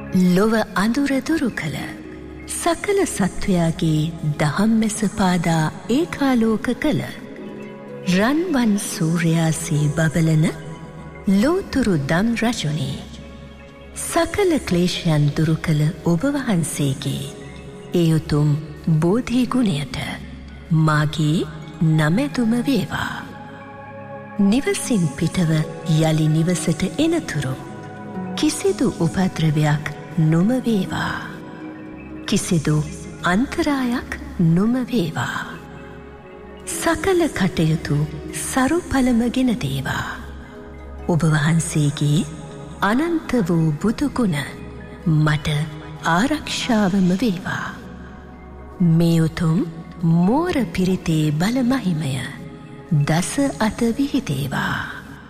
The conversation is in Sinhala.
ලොව අඳුර දුරු කළ සකල සත්වයාගේ දහම්මැස පාදා ඒකාලෝක කළ රන්වන් සූර්යාසේ බබලන ලෝතුරු දම් රජුනි සකල ක්ලේශයන් දුරු කළ ඔබ වහන්සේගේ ඒ උතුම් බෝධි ගුණයට මාගේ නමැතුම වේවා. නිවසින් පිටව යලි නිවසට එනතුරු කිසිදු උපද්‍රවයක් නොම වේවා. කිසිදු අන්තරායක් නොම වේවා. සකල කටයුතු සරු පළමගෙන දේවා. ඔබ වහන්සේගේ අනන්ත වූ බුදුගුණ මට ආරක්ෂාවම වේවා. මේ උතුම් මෝර පිරිතේ බල මහිමය දස අත විහිදේවා.